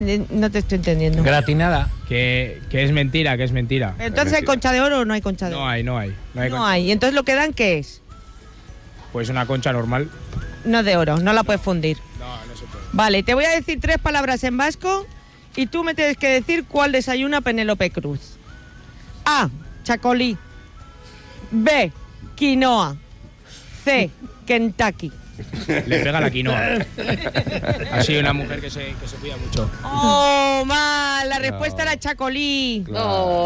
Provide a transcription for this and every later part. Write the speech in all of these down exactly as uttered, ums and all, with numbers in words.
No te estoy entendiendo. Gratinada. Que, que es mentira, que es mentira. Entonces, ¿hay concha de oro o no hay concha de oro? No hay, no hay. No hay. No concha. hay. ¿Y entonces lo que dan qué es? Pues una concha normal. No de oro, no la puedes fundir. No, no se puede. Vale, te voy a decir tres palabras en vasco y tú me tienes que decir cuál desayuna Penélope Cruz. A, chacolí. B, quinoa. C, Kentucky. Le pega la quinoa. Así una mujer que se, que se cuida mucho. Oh, mal, la respuesta era chacolí. Claro.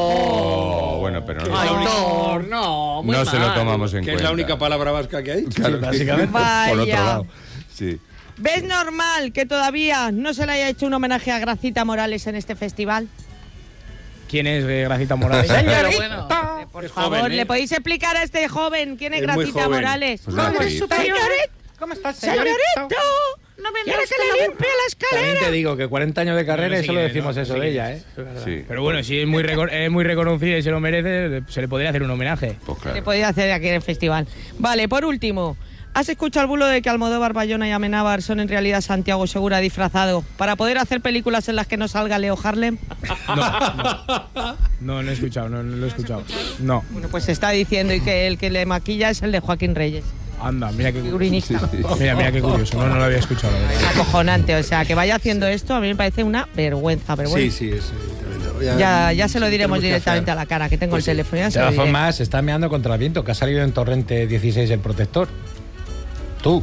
Oh, bueno, pero no. Aitor, no, muy no mal. se lo tomamos en que cuenta. es la única palabra vasca que hay. Claro, Sí, básicamente. Vaya. Por otro lado. Sí. ¿Ves normal que todavía no se le haya hecho un homenaje a Gracita Morales en este festival? ¿Quién es eh, Gracita Morales? Pero bueno. Eh, Por Es favor, joven, ¿eh? ¿le podéis explicar a este joven quién es, Es muy Gracita joven. Morales? Pues una actriz. ¡Señorita! ¿Cómo estás, ¡Señorito! ¡No me quiere que le limpie la También escalera! te digo que cuarenta años de carrera No y sé solo quién es, decimos ¿no? eso No sé de quién ella, es. ¿eh? Sí. Pero bueno, si es muy, reco- es muy reconocida y se lo merece, se le podría hacer un homenaje. Pues Le claro. podía hacer aquí en el festival. Vale, por último, ¿has escuchado el bulo de que Almodóvar, Bayona y Amenábar son en realidad Santiago Segura disfrazado para poder hacer películas en las que no salga Leo Harlem? No, no, no, no he escuchado, no, no lo he escuchado. No, Bueno, pues se está diciendo y que el que le maquilla es el de Joaquín Reyes, anda, mira qué curioso. figurinista. Mira, mira qué curioso, no, no lo había escuchado. La verdad. Acojonante, o sea, que vaya haciendo esto a mí me parece una vergüenza, pero bueno. Sí, sí, es. eh, tremendo. Ya, ya se lo diremos tenemos que directamente hacer. a la cara, que tengo Pues sí. el teléfono. Ya De se lo todas diré. formas, se está meando contra el viento, que ha salido en Torrente dieciséis el protector. Tú.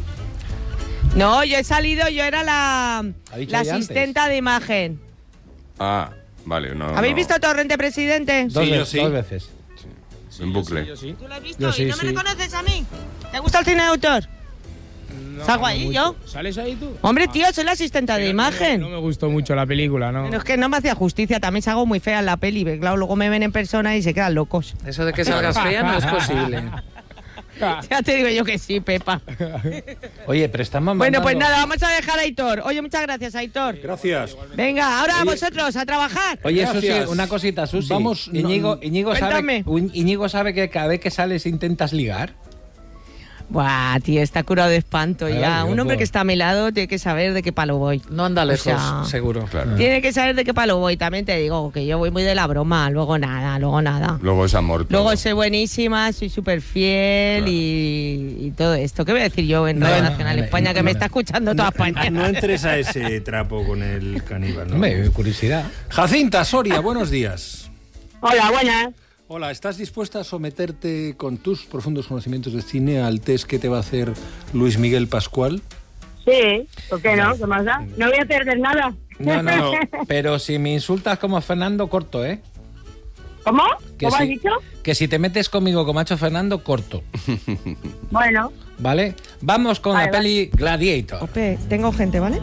No, yo he salido, yo era la, Ha dicho la ella asistenta de imagen. Ah, vale. No, ¿Habéis no. visto Torrente, presidente? Dos, Sí, ve- yo sí. dos veces. En bucle. Yo sí, ¿Tú lo has visto? Yo sí, ¿Y no me sí. reconoces a mí? ¿Te gusta el cine de autor? No, ¿Salgo no ahí mucho. yo? ¿Sales ahí tú? Hombre, tío, soy la asistenta de Pero imagen. No, no me gustó mucho la película, ¿no? Pero es que no me hacía justicia, también salgo muy fea en la peli, pero claro, luego me ven en persona y se quedan locos. Eso de que salgas fea no es posible. Ya te digo yo que sí, Pepa. Oye, pero estamos Bueno, mandando- pues nada, vamos a dejar a Aitor. Oye, muchas gracias, Aitor. Gracias. Venga, ahora vosotros, a trabajar. Oye, Susi, Gracias. una cosita, Susi. Vamos, no- Íñigo, Íñigo, sabe, Cuéntame. un- Íñigo sabe que cada vez que sales intentas ligar. Buah, tío, está curado de espanto Claro, ya. yo Un hombre puedo. que está a mi lado tiene que saber de qué palo voy. No anda lejos, O sea, seguro. Claro. Tiene que saber de qué palo voy. También te digo que yo voy muy de la broma, luego nada, luego nada. Luego es amor. todo. Luego soy buenísima, soy súper fiel Claro. y, y todo esto. ¿Qué voy a decir yo en No, Radio no, Nacional no, España no, que no, me no. está escuchando toda España? No entres a ese trapo con el caníbal, ¿no? Hombre, curiosidad. Jacinta Soria, buenos días. Hola, buenas. Hola, ¿estás dispuesta a someterte con tus profundos conocimientos de cine al test que te va a hacer Luis Miguel Pascual? Sí, ¿por qué no? ¿Qué más da? No voy a perder nada. No, no, pero si me insultas como Fernando, corto, ¿eh? ¿Cómo? Que ¿Cómo has si, dicho? que si te metes conmigo como ha hecho Fernando, corto. Bueno, ¿Vale? Vamos con Vale, la peli Gladiator. Ope, tengo gente, ¿vale?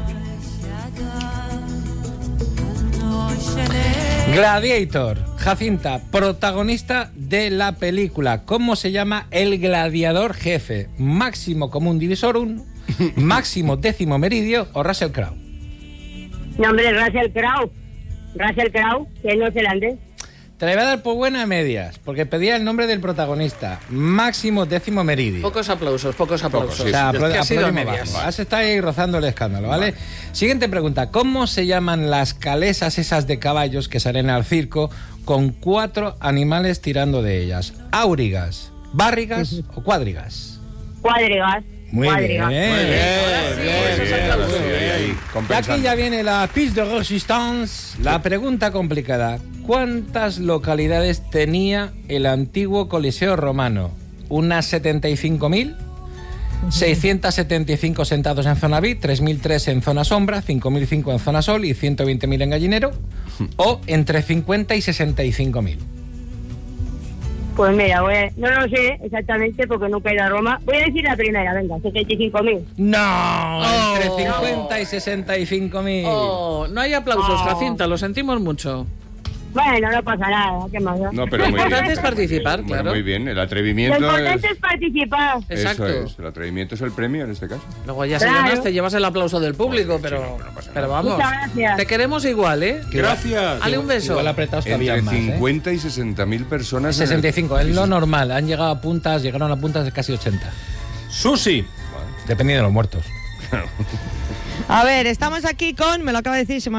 Gladiator, Jacinta, protagonista de la película. ¿Cómo se llama el gladiador jefe? ¿Máximo común divisorum, máximo décimo meridio o Russell Crowe? no, hombre, Russell Crowe. Russell Crowe, que es neozelandés. Te la voy a dar por buena a medias, porque pedía el nombre del protagonista. Máximo décimo meridio. Pocos aplausos, pocos aplausos. Pocos, sí. O sea, Es que ha sido a aplaudimos medias. bajo. Has estado ahí rozando el escándalo, ¿vale? Siguiente pregunta. ¿Cómo se llaman las calesas esas de caballos que salen al circo con cuatro animales tirando de ellas? ¿Áurigas, bárrigas o cuádrigas? Cuadrigas. Muy Cuadrigas. bien. Ahora sí, esos aplausos. Sí, ahí, ahí, Y aquí compensando. ya viene la piste de resistance, la pregunta complicada. ¿Cuántas localidades tenía el antiguo Coliseo Romano? ¿Unas setenta y cinco mil? seiscientos setenta y cinco sentados en zona V I P, tres mil tres en zona sombra, cinco mil cinco en zona sol y ciento veinte mil en gallinero, o entre cincuenta y sesenta y cinco mil. Pues mira, voy a- no lo sé exactamente porque nunca he ido a Roma. Voy a decir la primera, venga, setenta y cinco mil. No, entre Oh. cincuenta y sesenta y cinco mil. Oh, no hay aplausos, Oh. Jacinta, lo sentimos mucho. Bueno, no pasa nada, ¿qué más da? No, pero Lo muy importante bien. es participar, Bueno, claro. muy bien, el Lo atrevimiento importante es... es participar. Exacto. Eso es, el atrevimiento es el premio en este caso. Luego ya si Claro. ganas te llevas el aplauso del público, Joder, pero, sí, no, no pasa pero nada. vamos. Muchas gracias. Te queremos igual, ¿eh? Gracias. Dale un beso. Igual apretados todavía Entre más, ¿eh? cincuenta y sesenta mil personas... en el- sesenta y cinco, es lo normal. Han llegado a puntas, llegaron a puntas de casi ochenta. Susi. Dependiendo de los muertos. A ver, estamos aquí con... Me lo acaba de decir y se me ha olvidado.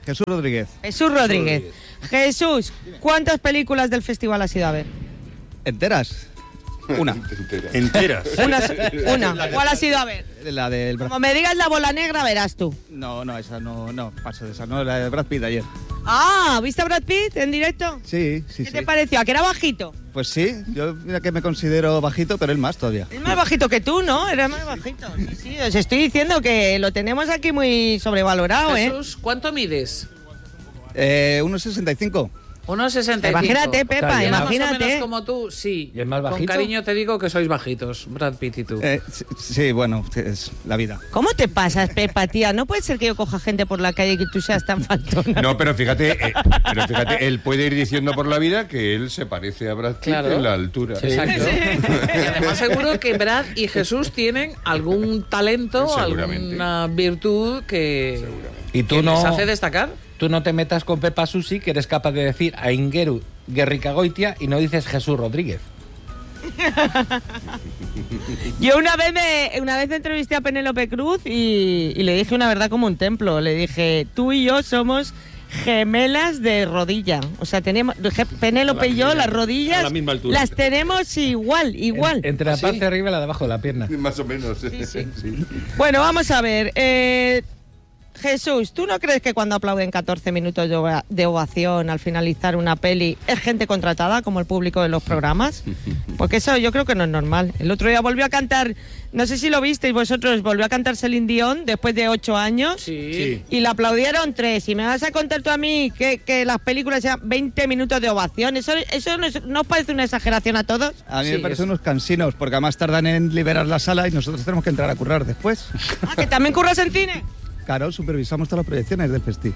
Jesús Rodríguez. Jesús Rodríguez. Jesús, ¿cuántas películas del festival has ido a ver? ¿Enteras? Una. Enteras. Una. una. ¿Cuál has ido a ver? La del Brad Como me digas la bola negra, verás tú. No, no, esa no, no, paso de esa, no, la de Brad Pitt ayer. Ah, ¿viste a Brad Pitt en directo? Sí, sí, ¿Qué sí. te pareció? ¿A que era bajito? Pues sí, yo mira que me considero bajito, pero él más todavía. Es más bajito que tú, ¿no? Era más bajito. Sí, sí, os estoy diciendo que lo tenemos aquí muy sobrevalorado, ¿eh? Jesús, ¿cuánto mides? Eh, uno sesenta y cinco. uno sesenta y cinco. Imagínate, Pepa, Total, Más o imagínate. menos como tú, sí. ¿Y es más Con bajito? cariño te digo que sois bajitos, Brad Pitt y tú. Eh, sí, sí, bueno, es la vida. ¿Cómo te pasas, Pepa, tía? No puede ser que yo coja gente por la calle y que tú seas tan faltona. No, pero fíjate, eh, pero fíjate, él puede ir diciendo por la vida que él se parece a Brad Pitt Claro. en la altura. Exacto. Y además seguro que Brad y Jesús tienen algún talento, Seguramente. alguna virtud que, Y tú que no, les hace destacar. tú no te metas con Pepa Susi, que eres capaz de decir a Ingeru Guerricagoitia y no dices Jesús Rodríguez. Yo una vez me, una vez entrevisté a Penélope Cruz y, y le dije una verdad como un templo. Le dije, tú y yo somos gemelas de rodilla. O sea, tenemos je- Penélope y yo las rodillas a la misma altura. las tenemos igual, igual. En- entre la ¿Ah, sí? parte de arriba y la de abajo de la pierna. Más o menos. sí. Bueno, vamos a ver. eh, Jesús, ¿tú no crees que cuando aplauden catorce minutos de, ova- de ovación al finalizar una peli es gente contratada como el público de los programas? Porque eso yo creo que no es normal. El otro día volvió a cantar, no sé si lo visteis vosotros, volvió a cantar Celine Dion después de ocho años. Sí. Y la aplaudieron tres. Y me vas a contar tú a mí que, que las películas sean veinte minutos de ovación. ¿Eso, eso no, es- no os parece una exageración a todos? A mí Sí, me parecen es- unos cansinos, porque además tardan en liberar la sala y nosotros tenemos que entrar a currar después. Ah, ¿que también curras en cine? Claro, supervisamos todas las proyecciones del festi.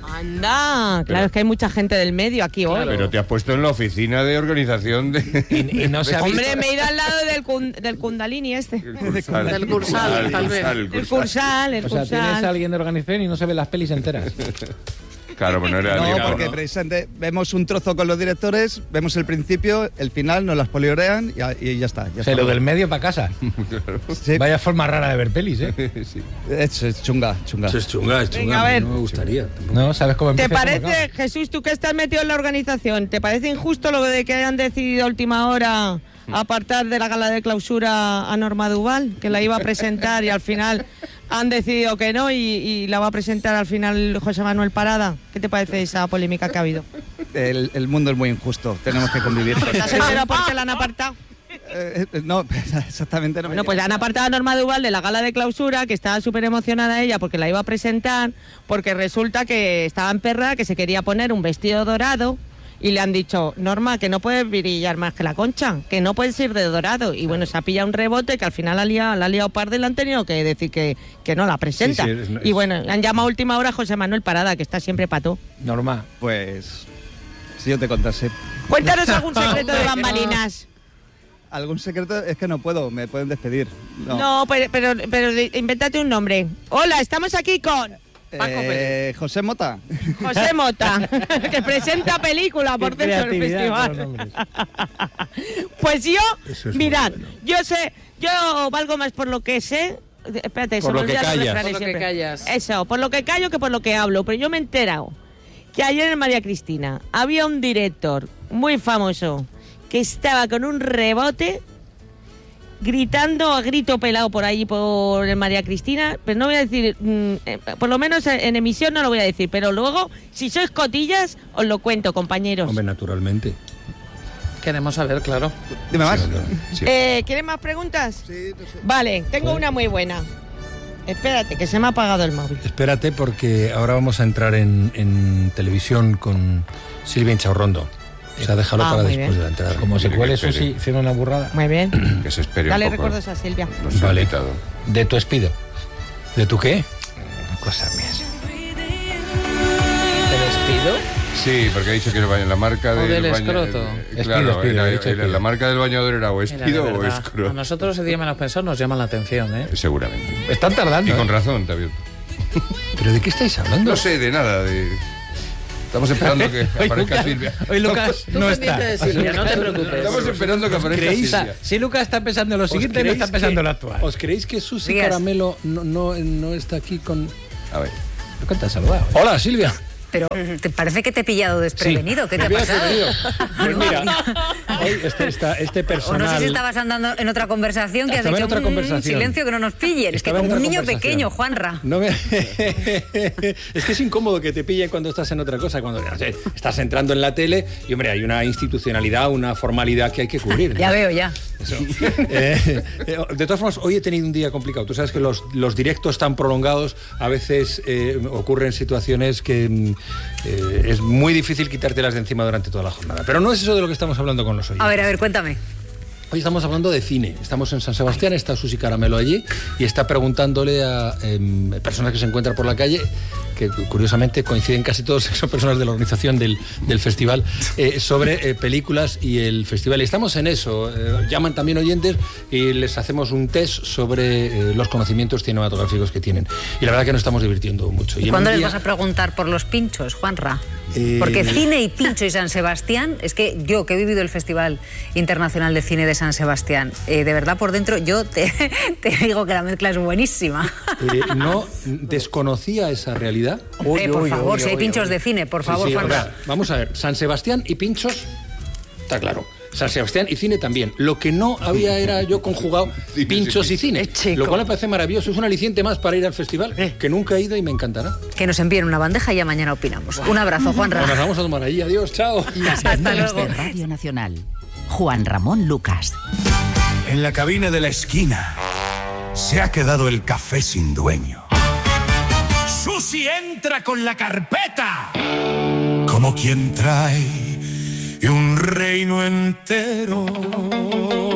Anda, claro, es que hay mucha gente del medio aquí hoy. Pero te has puesto en la oficina de organización de... Y, y no se ha visto. Hombre, me he ido al lado del, kun- del Kundalini este. El Cursal. Del Cursal, El tal vez. Cursal, el El Cursal. Cursal, el O sea, tienes a Cursal. alguien de organización y no se ven las pelis enteras. Claro, pues no era No, digamos, porque ¿no? precisamente vemos un trozo con los directores, vemos el principio, el final, nos las poliorean y, a- y ya está. Ya O sea, está. lo del medio para casa. Sí, Vaya forma rara de ver pelis, ¿eh? Sí. es, es chunga, chunga. Eso es chunga, es chunga. Venga, a ver. No me gustaría. tampoco. No, ¿sabes cómo ¿Te empieza y cómo parece, acaba? Jesús, tú que estás metido en la organización, ¿te parece injusto lo de que hayan decidido a última hora apartar de la gala de clausura a Norma Duval, que la iba a presentar y al final han decidido que no y, y la va a presentar al final José Manuel Parada? ¿Qué te parece esa polémica que ha habido? El, el mundo es muy injusto, tenemos que convivir. ¿Te has enterado por qué la han apartado? Eh, eh, no, exactamente no. me Bueno, pues llega. la han apartado a Norma Duval de la gala de clausura, que estaba súper emocionada ella porque la iba a presentar, porque resulta que estaba en perra, que se quería poner un vestido dorado y le han dicho, Norma, que no puedes brillar más que la concha, que no puedes ir de dorado. Y bueno, se ha pillado un rebote que al final la ha liado, la ha liado parda y le han tenido que decir que, que no la presenta. Sí, sí, es- es- Y bueno, le han llamado a última hora a José Manuel Parada, que está siempre pató. Norma. Pues, si yo te contase. Cuéntanos algún secreto de bambalinas. Algún secreto es que no puedo, me pueden despedir. No. No, pero, pero, pero de- invéntate un nombre. Hola, estamos aquí con Paco Eh, José Mota. José Mota, que presenta película, por Qué dentro del creatividad con los festival. nombres. Pues yo, Eso es mirad, muy bueno. yo sé, yo valgo más por lo que sé. Espérate, se Por me lo que olvidan los callas. refranes Por lo que siempre. callas. Eso, por lo que callo que por lo que hablo. Pero yo me he enterado que ayer en María Cristina había un director muy famoso que estaba con un rebote gritando a grito pelado por ahí por el María Cristina, pero no voy a decir, mm, eh, por lo menos en, en emisión no lo voy a decir, pero luego, si sois cotillas, os lo cuento, compañeros. Hombre, naturalmente. Queremos saber, claro. Dime más. Sí. Eh, ¿Quieren más preguntas? Sí, no sé. Vale, tengo una muy buena. Espérate, que se me ha apagado el móvil. Espérate porque ahora vamos a entrar en, en televisión con Silvia Inchaurrondo. O sea, déjalo Ah, para muy después bien. de la entrada. Como se Tiene cuele que eso, sí, esperar. hicieron una burrada. Muy bien. Que se espere Dale un poco. recuerdos a Silvia. No se ha Vale. invitado. De tu espido. ¿De tu qué? Cosas mías. ¿Te despido? Sí, porque ha dicho que el baño, la marca O del, del baño- escroto. eh, Espido, claro, espido, era- he dicho era- espido. la marca del bañador era o Mira, de espido o verdad, a escroto. nosotros ese día menos pensado nos llaman la atención, ¿eh? Seguramente. Están tardando. Y con ¿eh? razón también. ¿Pero de qué estáis hablando? No sé de nada. De... Estamos esperando que Hoy aparezca Lucas, Silvia. hoy Lucas Tú no pendiente está. de Silvia, no te preocupes. Estamos esperando que aparezca ¿Creéis? Silvia. Si Lucas está pensando en lo ¿Os siguiente, no creéis está pensando que- en lo actual. ¿Os creéis que Susi Digas. Caramelo no, no, no está aquí con...? A ver. ¿Por qué te has saludado? Hola, Silvia. Pero ¿te parece que te he pillado desprevenido? Sí, ¿Qué te ha me había pasado? Pues mira, hoy este, esta, este personal... O no sé si estabas andando en otra conversación que has Estaba dicho, en otra "Mm, conversación. silencio, que no nos pillen". Es que Estaba en como un otra niño conversación. pequeño, Juanra. No me... Es que es incómodo que te pillen cuando estás en otra cosa, cuando no sé, estás entrando en la tele y, hombre, hay una institucionalidad, una formalidad que hay que cubrir, ¿no? Ya veo, ya. Eso. Eh, eh, de todas formas, hoy he tenido un día complicado. Tú sabes que los, los directos tan prolongados a veces eh, ocurren situaciones que eh, es muy difícil quitártelas de encima durante toda la jornada. Pero no es eso de lo que estamos hablando con los oyentes. A ver, a ver, cuéntame. Hoy estamos hablando de cine. Estamos en San Sebastián, está Susi Caramelo allí y está preguntándole a eh, personas que se encuentran por la calle, que curiosamente coinciden casi todos, son personas de la organización del, del festival, eh, sobre eh, películas y el festival. Y estamos en eso. Eh, llaman también oyentes y les hacemos un test sobre eh, los conocimientos cinematográficos que tienen. Y la verdad que nos estamos divirtiendo mucho. ¿Y en cuándo un les día- vas a preguntar por los pinchos, Juanra? Eh, Porque cine y pincho y San Sebastián, es que yo que he vivido el Festival Internacional de Cine de San Sebastián, eh, de verdad por dentro yo te, te digo que la mezcla es buenísima. eh, no desconocía esa realidad. Eh, por favor, si hay pinchos de cine, por favor, Sí, sí, Juanra. a ver, vamos a ver, San Sebastián y pinchos, está claro. San Sebastián y cine también. Lo que no había era yo conjugado pinchos y cine. Lo cual me parece maravilloso. Es un aliciente más para ir al festival, que nunca he ido y me encantará. Que nos envíen una bandeja y ya mañana opinamos. Un abrazo, Juanra. Bueno, nos vamos a tomar allí. Adiós, chao. Hasta luego. De Radio Nacional. Juan Ramón Lucas. En la cabina de la esquina se ha quedado el café sin dueño. Susi entra con la carpeta como quien trae un reino entero.